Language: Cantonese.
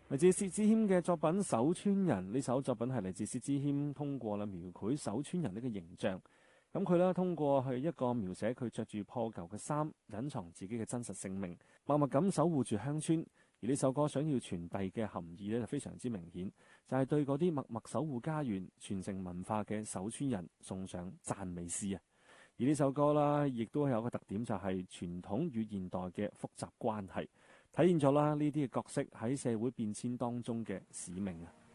嚟自薛之謙嘅作品《守村人》，呢首作品係嚟自薛之謙通過描繪守村人呢個形象。咁佢咧通過去一個描寫佢着住破舊嘅衫，隱藏自己嘅真實姓名，默默咁守護住鄉村。而呢首歌想要傳遞嘅含義呢，就非常之明顯，就係對嗰啲默默守護家園、傳承文化嘅守村人送上讚美詩啊！而呢首歌啦，亦都有一個特點，就係傳統與現代嘅複雜關係，體現咗啦呢啲嘅角色喺社會變遷當中嘅使命啊！